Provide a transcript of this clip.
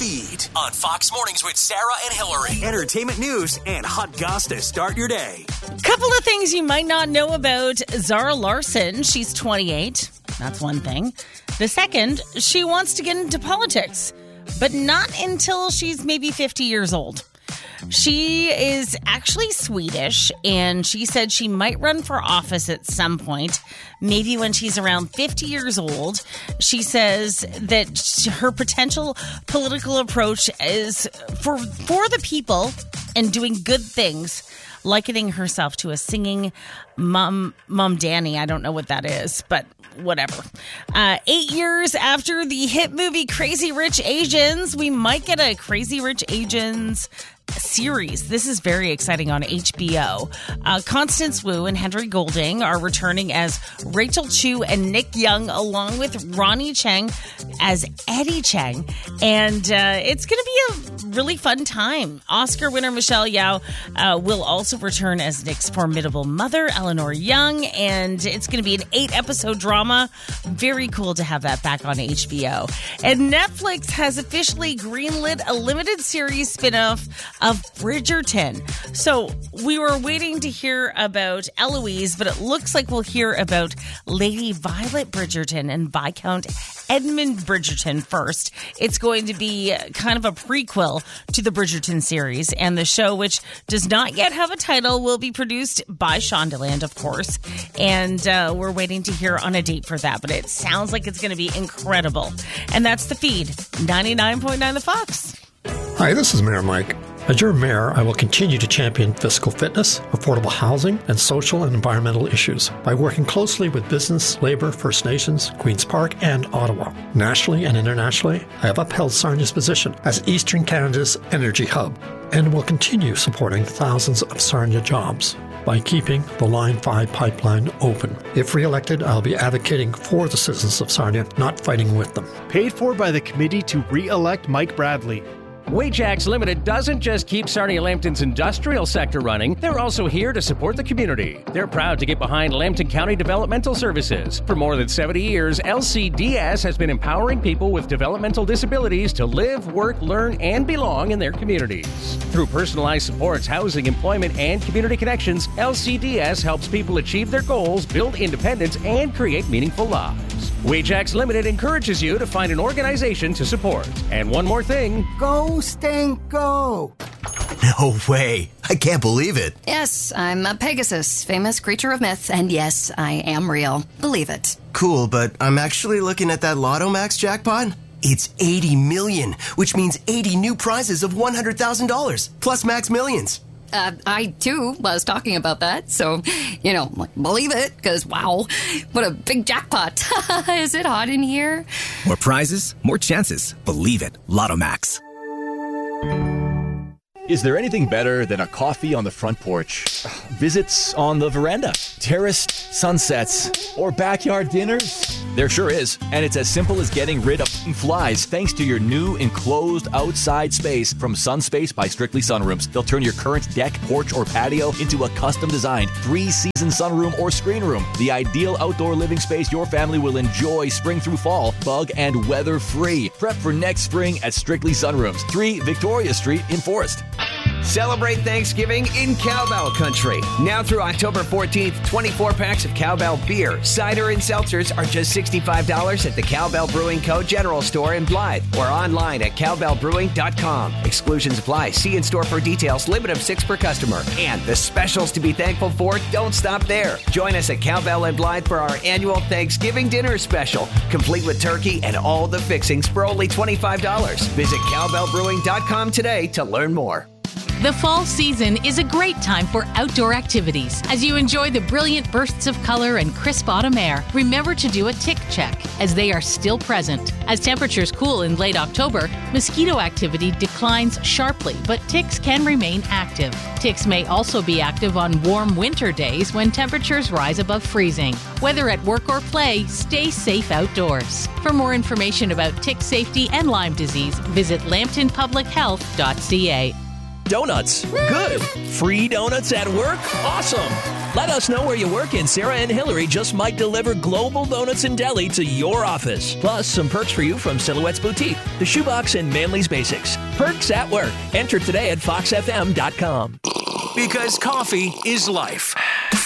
Feed on Fox Mornings with Sarah and Hillary. Entertainment news and hot goss to start your day. Couple of things you might not know about Zara Larsson. She's 28. That's one thing. The second, she wants to get into politics, but not until she's maybe 50 years old. She is actually Swedish, and she said she might run for office at some point, maybe when she's around 50 years old. She says that her potential political approach is for the people and doing good things, likening herself to a singing Mom Danny. I don't know what that is, but whatever. 8 years after the hit movie Crazy Rich Asians, we might get a Crazy Rich Asians series. This is very exciting on HBO. Constance Wu and Henry Golding are returning as Rachel Chu and Nick Young, along with Ronnie Cheng as Eddie Cheng. And it's going to be a really fun time. Oscar winner Michelle Yeoh will also return as Nick's formidable mother, Eleanor Young. And it's going to be an 8-episode drama. Very cool to have that back on HBO. And Netflix has officially greenlit a limited series spinoff of Bridgerton. So we were waiting to hear about Eloise, but it looks like we'll hear about Lady Violet Bridgerton and Viscount Edmund Bridgerton first. It's going to be kind of a prequel to the Bridgerton series, and the show, which does not yet have a title, will be produced by Shondaland, of course, and we're waiting to hear on a date for that, but it sounds like it's going to be incredible. And that's The Feed, 99.9 The Fox. Hi, this is Mayor Mike. As your mayor, I will continue to champion fiscal fitness, affordable housing, and social and environmental issues by working closely with business, labor, First Nations, Queen's Park, and Ottawa. Nationally and internationally, I have upheld Sarnia's position as Eastern Canada's energy hub and will continue supporting thousands of Sarnia jobs by keeping the Line 5 pipeline open. If re-elected, I'll be advocating for the citizens of Sarnia, not fighting with them. Paid for by the committee to re-elect Mike Bradley. Wajax Limited doesn't just keep Sarnia Lambton's industrial sector running, they're also here to support the community. They're proud to get behind Lambton County Developmental Services. For more than 70 years, LCDS has been empowering people with developmental disabilities to live, work, learn, and belong in their communities. Through personalized supports, housing, employment, and community connections, LCDS helps people achieve their goals, build independence, and create meaningful lives. Wajax Limited encourages you to find an organization to support. And one more thing. Go, Stink, go! No way. I can't believe it. Yes, I'm a Pegasus, famous creature of myth, and yes, I am real. Believe it. Cool, but I'm actually looking at that Lotto Max jackpot. It's 80 million, which means 80 new prizes of $100,000, plus Max Millions. I, too, was talking about that, so, believe it, because, wow, what a big jackpot. Is it hot in here? More prizes, more chances. Believe it. Lotto Max. Is there anything better than a coffee on the front porch? Visits on the veranda, terraced sunsets, or backyard dinners? There sure is, and it's as simple as getting rid of flies thanks to your new enclosed outside space from Sunspace by Strictly Sunrooms. They'll turn your current deck, porch, or patio into a custom-designed 3-season sunroom or screen room. The ideal outdoor living space your family will enjoy spring through fall, bug and weather-free. Prep for next spring at Strictly Sunrooms, 3 Victoria Street in Forest. Celebrate Thanksgiving in Cowbell Country. Now through October 14th, 24 packs of Cowbell beer, cider, and seltzers are just $65 at the Cowbell Brewing Co. General Store in Blythe or online at cowbellbrewing.com. Exclusions apply. See in store for details. Limit of 6 per customer. And the specials to be thankful for don't stop there. Join us at Cowbell and Blythe for our annual Thanksgiving dinner special, complete with turkey and all the fixings for only $25. Visit cowbellbrewing.com today to learn more. The fall season is a great time for outdoor activities. As you enjoy the brilliant bursts of color and crisp autumn air, remember to do a tick check, as they are still present. As temperatures cool in late October, mosquito activity declines sharply, but ticks can remain active. Ticks may also be active on warm winter days when temperatures rise above freezing. Whether at work or play, stay safe outdoors. For more information about tick safety and Lyme disease, visit lambtonpublichealth.ca. Donuts. Good. Free donuts at work? Awesome. Let us know where you work, and Sarah and Hillary just might deliver Global Donuts and Deli to your office. Plus, some perks for you from Silhouette's Boutique, The Shoebox, and Manly's Basics. Perks at work. Enter today at foxfm.com. Because coffee is life.